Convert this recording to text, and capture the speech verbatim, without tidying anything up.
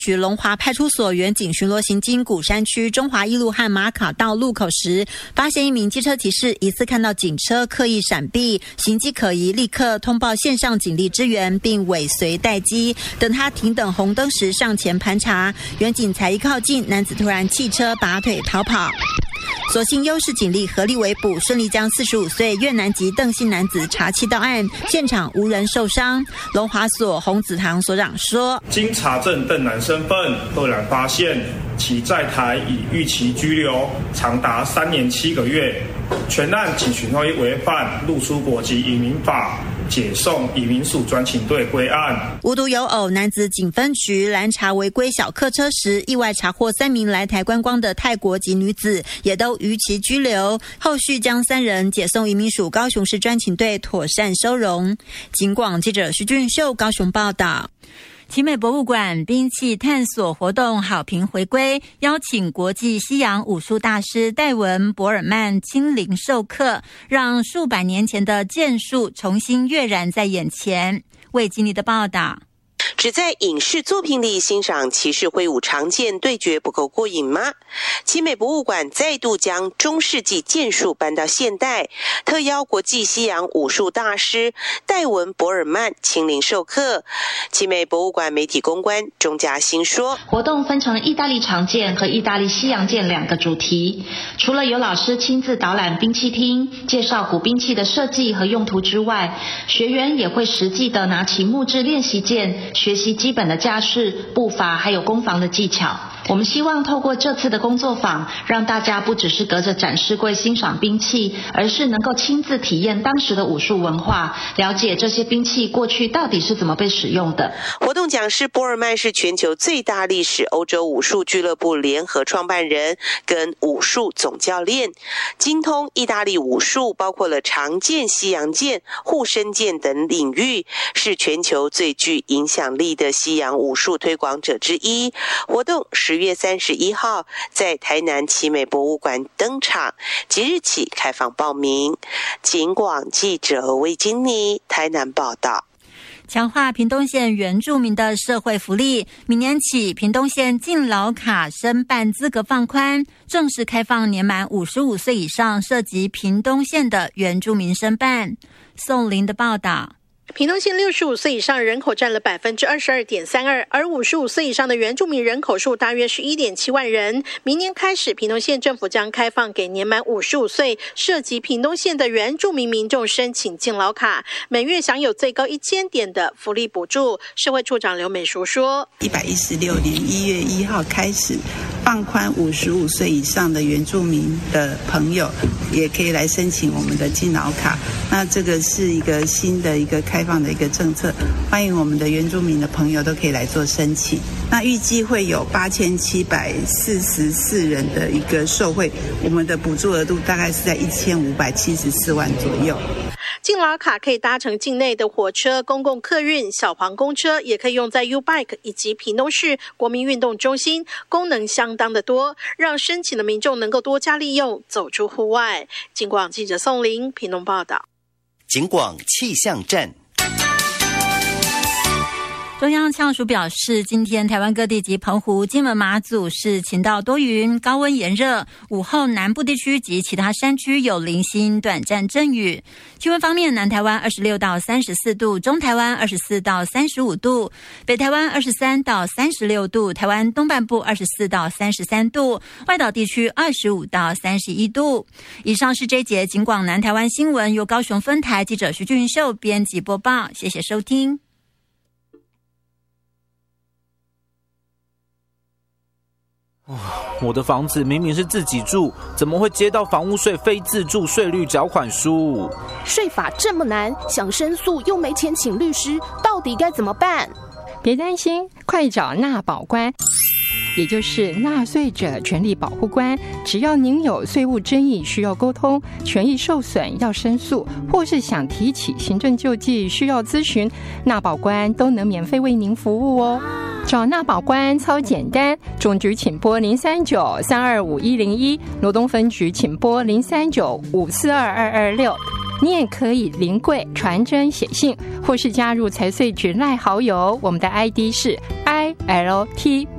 局龙华派出所员警巡逻行经鼓山区中华一路和马卡道路口时，发现一名机车骑士疑似看到警车刻意闪避，行迹可疑，立刻通报线上警力支援，并尾随待机。等他停等红灯时上前盘查，员警才一靠近，男子突然弃车拔腿逃跑。所幸优势警力合力围捕，顺利将四十五岁越南籍邓姓男子查缉到案，现场无人受伤。龙华所洪子堂所长说， 经查证邓男身份，赫然发现其在台已逾期居留长达三年七个月，全案警巡会违反入出国及移民法，解送移民署专勤队归案。 无独有偶，男子警分局拦查违规小客车时，意外查获三名来台观光的泰国籍女子，也都逾期居留。后续将三人解送移民署高雄市专勤队妥善收容。警广记者徐俊秀高雄报道。奇美博物馆兵器探索活动好评回归，邀请国际西洋武术大师戴文·博尔曼亲临授课，让数百年前的剑术重新跃然在眼前。魏经理的报道。 只在影视作品里欣赏骑士挥舞长剑对决不够过瘾吗？奇美博物馆再度将中世纪剑术搬到现代，特邀国际西洋武术大师戴文·博尔曼亲临授课。奇美博物馆媒体公关钟嘉欣说， 活动分成意大利长剑和意大利西洋剑两个主题，除了有老师亲自导览兵器厅，介绍古兵器的设计和用途之外，学员也会实际的拿起木质练习剑，学习基本的架势、步伐还有攻防的技巧。我们希望透过这次的工作坊，让大家不只是隔着展示柜欣赏兵器，而是能够亲自体验当时的武术文化，了解这些兵器过去到底是怎么被使用的。 活动讲师博尔曼是全球最大历史欧洲武术俱乐部联合创办人跟武术总教练，精通意大利武术，包括了长剑、西洋剑、护身剑等领域，是全球最具影响力的西洋武术推广者之一。活动十月三十一号在台南奇美博物馆登场，即日起开放报名。警广记者魏金妮台南报道。 强化屏东县原住民的社会福利，明年起屏东县敬老卡申办资格放宽，正式开放年满五十五岁以上涉及屏东县的原住民申办。宋林的报道。 屏东县六十五岁以上人口占了 百分之二十二点三二， 而五十五岁以上的原住民人口数大约是 一点七万人。明年开始，屏东县政府将开放给年满五十五岁涉及屏东县的原住民民众申请敬老卡，每月享有最高一千点的福利补助。社会处长刘美淑说， 一百一十六年一月一号开始放宽五十五岁以上的原住民的朋友也可以来申请我们的敬老卡，那这个是一个新的一个开放的一个政策，欢迎我们的原住民的朋友都可以来做申请。那预计会有八千七百四十四人的一个受惠，我们的补助额度大概是在一千五百七十四万左右。 敬老卡可以搭乘境内的火车、公共客运、小黄公车，也可以用在 U-Bike 以及屏东市国民运动中心，功能相当的多，让申请的民众能够多加利用，走出户外。警广记者宋玲屏东报道。 警广气象站。 中央气象署表示，今天台湾各地及澎湖、金门、马祖是晴到多云，高温炎热，午后南部地区及其他山区有零星短暂阵雨。气温方面，南台湾二十六到三十四度，中台湾二十四到三十五度，北台湾二十三到三十六度，台湾东半部二十四到三十三度，外岛地区二十五到三十一度。以上是这一节警广南台湾新闻，由高雄分台记者徐俊秀编辑播报，谢谢收听。 我的房子明明是自己住，怎么会接到房屋税非自住税率缴款书？ 税法这么难，想申诉又没钱请律师，到底该怎么办？ 别担心，快找纳保官，也就是纳税者权利保护官。只要您有税务争议需要沟通，权益受损要申诉，或是想提起行政救济需要咨询，纳保官都能免费为您服务哦。找纳保官超简单，中局请拨零三九三二五一零一，罗东分局请拨零三九五四二二二六。你也可以临柜传真写信，或是加入财税局赖好友，我们的 I D 是 I L T